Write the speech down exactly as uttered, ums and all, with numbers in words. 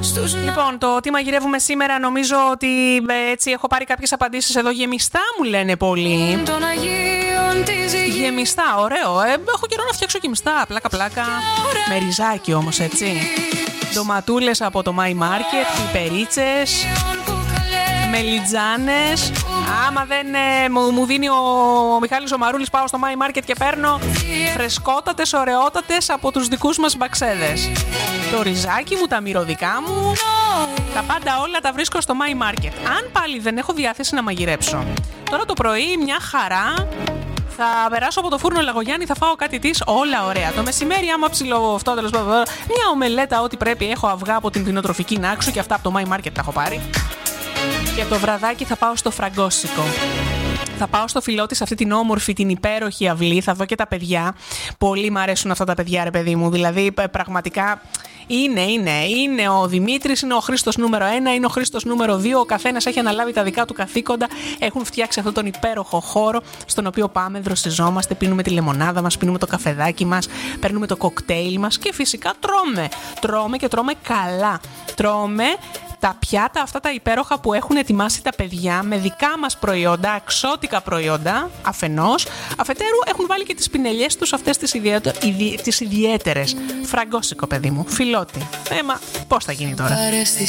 Λοιπόν, το τι μαγειρεύουμε σήμερα, νομίζω ότι έτσι έχω πάρει κάποιες απαντήσεις εδώ. Γεμιστά μου λένε πολλοί. Γεμιστά, ωραίο. Ε, έχω καιρό να φτιάξω γεμιστά. Πλάκα πλάκα. Με ριζάκι όμως, έτσι. Ντοματούλες από το My Market, πιπερίτσες, μελιτζάνες. Άμα δεν ε, μου, μου δίνει ο, ο Μιχάλης ο Μαρούλης, πάω στο My Market και παίρνω φρεσκότατες, ωραιότατες από τους δικούς μας μπαξέδες. Το ριζάκι μου, τα μυρωδικά μου, τα πάντα όλα τα βρίσκω στο My Market. Αν πάλι δεν έχω διάθεση να μαγειρέψω, τώρα το πρωί μια χαρά θα περάσω από το φούρνο Λαγογιάννη, θα φάω κάτι της, όλα ωραία. Το μεσημέρι, άμα ψηλό αυτό, τέλος πάντων, μια ομελέτα, ό,τι πρέπει. Έχω αυγά από την κτηνοτροφική Νάξου και αυτά από το My Market τα έχω πάρει. Και το βραδάκι θα πάω στο Φραγκόσικο. Θα πάω στο Φιλότη, σε αυτή την όμορφη, την υπέροχη αυλή. Θα δω και τα παιδιά. Πολύ μ' αρέσουν αυτά τα παιδιά, ρε παιδί μου. Δηλαδή, πραγματικά είναι, είναι. Είναι ο Δημήτρης, είναι ο Χρήστος νούμερο ένα, είναι ο Χρήστος νούμερο δύο. Ο καθένας έχει αναλάβει τα δικά του καθήκοντα. Έχουν φτιάξει αυτόν τον υπέροχο χώρο, στον οποίο πάμε, δροσιζόμαστε, πίνουμε τη λεμονάδα μας, πίνουμε το καφεδάκι μας, παίρνουμε το κοκτέιλ μας και φυσικά τρώμε. Τρώμε και τρώμε καλά. Τρώμε τα πιάτα αυτά τα υπέροχα που έχουν ετοιμάσει τα παιδιά με δικά μας προϊόντα, αξιότικα προϊόντα αφενός, αφετέρου έχουν βάλει και τις πινελιές τους αυτές τις, ιδιαίτε, ιδιαι, τις ιδιαίτερες. Φραγκόσικο, παιδί μου, Φιλότη. Ε, μα πώς θα γίνει τώρα. Πάρε στη